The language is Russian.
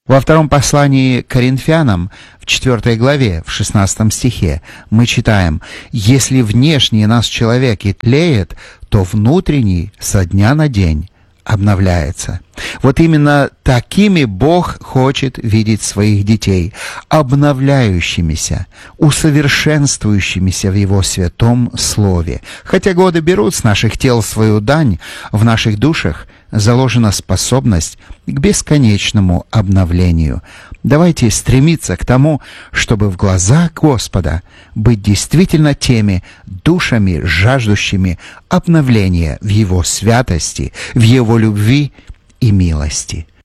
Во втором послании к Коринфянам, в 4 главе, в 16 стихе, мы читаем: «Если внешний наш человек и тлеет, то внутренний со дня на день обновляется». Вот именно такими Бог хочет видеть своих детей, обновляющимися, усовершенствующимися в Его святом Слове. Хотя годы берут с наших тел свою дань, в наших душах заложена способность к бесконечному обновлению. Давайте стремиться к тому, чтобы в глазах Господа быть действительно теми душами, жаждущими обновления в Его святости, в Его любви и милости.